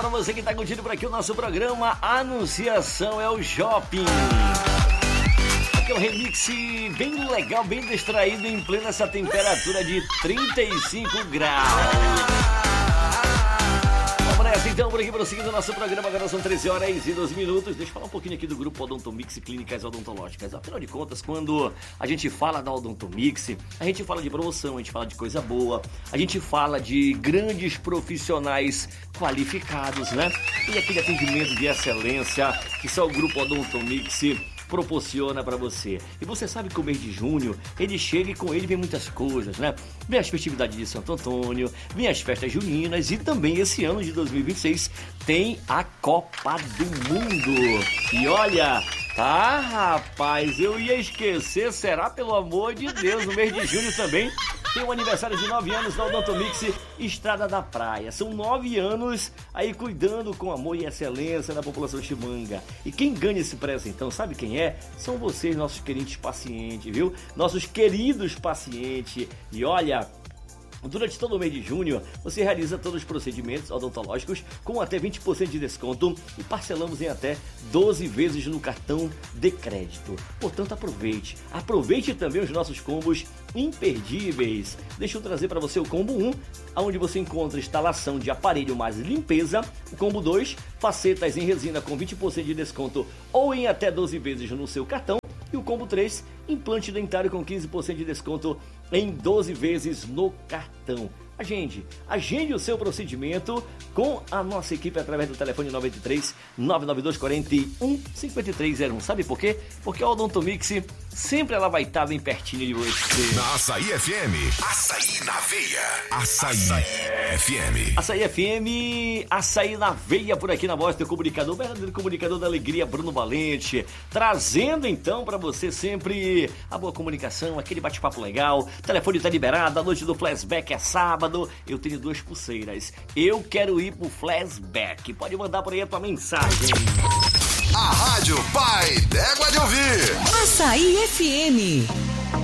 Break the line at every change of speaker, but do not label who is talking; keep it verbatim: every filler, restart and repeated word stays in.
pra você que tá curtindo por aqui o nosso programa Anunciação é o Shopping. Aqui é um remix bem legal, bem distraído, em plena essa temperatura de trinta e cinco graus. Vamos nessa então, por aqui prosseguindo o nosso programa. Agora são treze horas e doze minutos. Deixa eu falar um pouquinho aqui do grupo Odontomix Clínicas Odontológicas. Afinal de contas, quando a gente fala da Odontomix, a gente fala de promoção, a gente fala de coisa boa, a gente fala de grandes profissionais qualificados, né? E aquele atendimento de excelência que só o grupo Odontomix proporciona para você. E você sabe que o mês de junho, ele chega e com ele vem muitas coisas, né? Vem as festividades de Santo Antônio, vem as festas juninas e também esse ano de dois mil e vinte e seis tem a Copa do Mundo. E olha, tá, rapaz, eu ia esquecer, será, pelo amor de Deus, no mês de junho também tem o aniversário de nove anos da Odontomix Estrada da Praia. São nove anos aí cuidando com amor e excelência da população chimanga. E quem ganha esse presentão, sabe quem é? São vocês, nossos queridos pacientes, viu? Nossos queridos pacientes. E olha, durante todo o mês de junho, você realiza todos os procedimentos odontológicos com até vinte por cento de desconto e parcelamos em até doze vezes no cartão de crédito. Portanto, aproveite. Aproveite também os nossos combos imperdíveis. Deixa eu trazer para você o combo um, onde você encontra instalação de aparelho mais limpeza. O combo dois, facetas em resina com vinte por cento de desconto ou em até doze vezes no seu cartão. E o combo três, implante dentário com quinze por cento de desconto em doze vezes no cartão. Agende, agende o seu procedimento com a nossa equipe através do telefone nove três, nove nove dois, quatro um, cinco três zero um. Sabe por quê? Porque a Odontomix sempre ela vai estar bem pertinho de você.
Na Açaí F M, Açaí na Veia. Açaí, Açaí F M.
Açaí F M, Açaí na Veia, por aqui na voz do comunicador, o verdadeiro comunicador da alegria, Bruno Valente, trazendo então para você sempre a boa comunicação, aquele bate-papo legal. O telefone tá liberado, a noite do flashback é sábado. Eu tenho duas pulseiras. Eu quero ir pro flashback. Pode mandar por aí a tua mensagem.
A Rádio Pai d'Égua de Ouvir.
Açaí F M.